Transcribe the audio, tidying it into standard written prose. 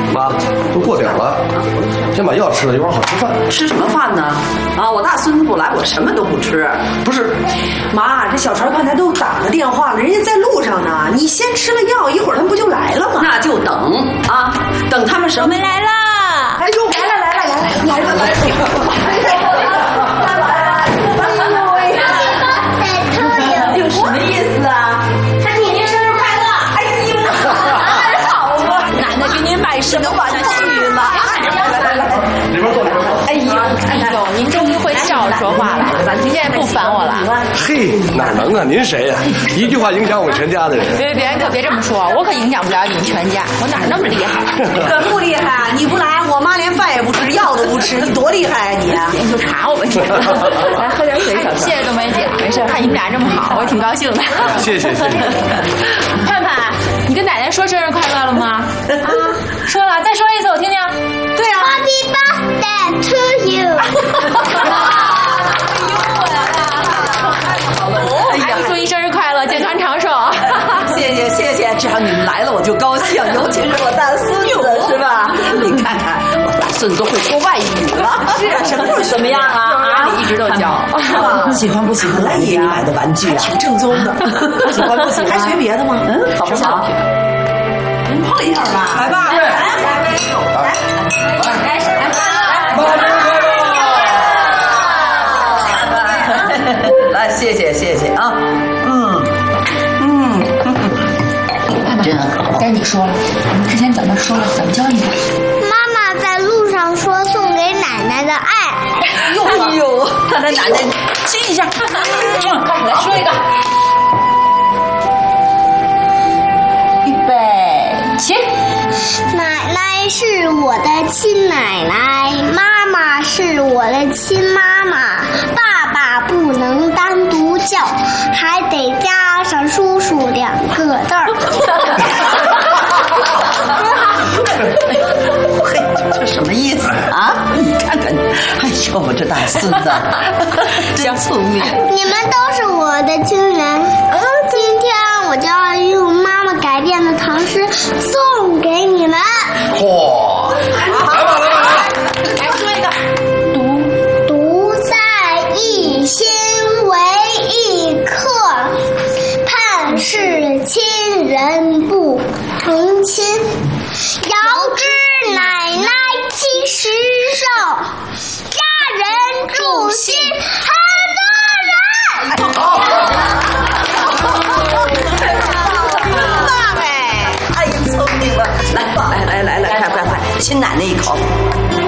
妈，都过点了，先把药吃了，一会儿好吃饭。 吃什么饭呢？啊，我大孙子不来，我什么都不吃。 不是， 妈，这小川刚才都打了电话了，人家在路上呢。你先吃了药，一会儿他们不就来了吗？ 那就等啊，等他们什么？ 我们来了！ 哎呦，来了！ 什么意思啊？ 他祝您生日快乐！ 哎呦，好啊！ 奶奶给您买什么玩具了？ 来，里边坐。 哎呦，您终于会笑着说话了，您现在不烦我了？ 嘿，哪能啊？您谁呀？一句话影响我们全家的人。 别，可别这么说，我可影响不了你们全家，我哪那么厉害？ 怎么不厉害？你不来，我妈连饭也不吃，药都不吃，你多厉害啊你！ 你就查我吧你。来喝点水，小谢谢冬梅姐，没事，看你们俩这么好，我挺高兴的。 谢谢。 盼盼，你跟奶奶说生日快乐了吗？啊，说了，再说一次我听听。 对啊 ，Happy birthday to you 哎，祝你生日快乐，健康长寿。 谢谢，只要你们来了我就高兴，尤其是我大孙子，是吧？你看看，我大孙子都会说外语了。 是啊，什么时候怎么样啊？ 一直都教。 喜欢不喜欢？来爷爷买的玩具啊，挺正宗的。喜欢不喜欢？还学别的吗？ 好不好？ 您碰一下吧，来吧，来， 来，谢谢啊， 真好。该你说了，我们之前怎么说了？怎么教你的？ 妈妈在路上说送给奶奶的爱。 哎呦，看他奶奶亲一下，快来说一个。预备，起。 奶奶是我的亲奶奶，妈妈是我的亲妈妈，爸爸不能单独叫，还得加上叔叔2个字儿。 这什么意思啊？你看看，哎呦，我这大孙子真聪明。 你们都是我的亲人，今天我就要用妈妈改编的唐诗送给你们。 嚯！ 来说一个。 独在一心为一客，盼是亲人不同亲。遥知奶奶七十寿，家人助兴很多人。 棒哎！哎呀，聪明了！来，快，亲奶奶一口。